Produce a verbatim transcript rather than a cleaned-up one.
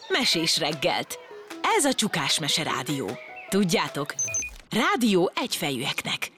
mesés reggelt. Ez a Csukás Mese Rádió. Tudjátok, rádió egyfejűeknek.